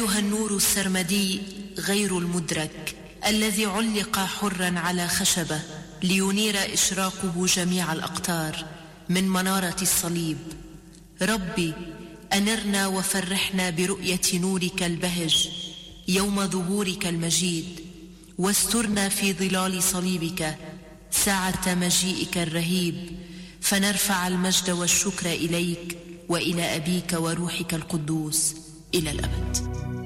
أيها النور السرمدي غير المدرك الذي علق حرا على خشبة لينير إشراقه جميع الأقطار من منارة الصليب، ربي أنرنا وفرحنا برؤية نورك البهج يوم ظهورك المجيد، واسترنا في ظلال صليبك ساعة مجيئك الرهيب، فنرفع المجد والشكر إليك وإلى أبيك وروحك القدوس إلى الأبد.